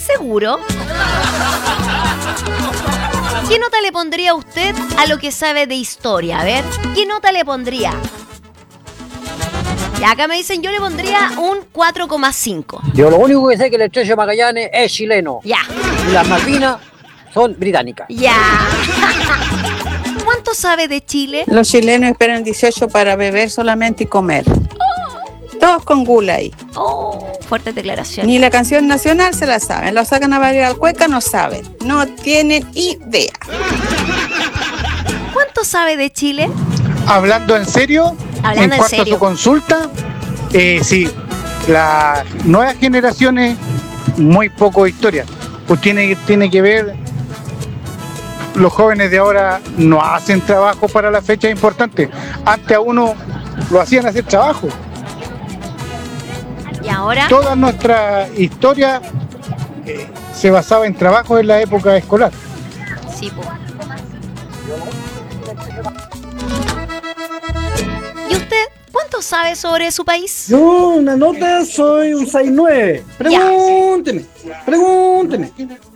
¿Seguro? ¿Qué nota le pondría usted a lo que sabe de historia? A ver, ¿qué nota le pondría? Y acá me dicen, yo le pondría un 4,5. Yo lo único que sé es que el estrecho de Magallanes es chileno. Ya. Y las Malvinas son británicas. Ya. ¿Cuánto sabe de Chile? Los chilenos esperan el 18 para beber solamente y comer. Todos con gula ahí. Oh, fuerte declaración. Ni la canción nacional se la saben. Lo sacan a bailar al cueca, no saben. No tienen idea. ¿Cuánto sabe de Chile? Hablando en serio, Hablando en en cuanto serio. a tu consulta, sí, las nuevas generaciones, muy poco historia. Pues tiene que ver, los jóvenes de ahora no hacen trabajo para las fechas importantes. Antes a uno lo hacían hacer trabajo. ¿Y ahora? Toda nuestra historia se basaba en trabajo en la época escolar. Sí, po. ¿Y usted cuánto sabe sobre su país? Yo, una nota, soy un 6-9. Pregúnteme.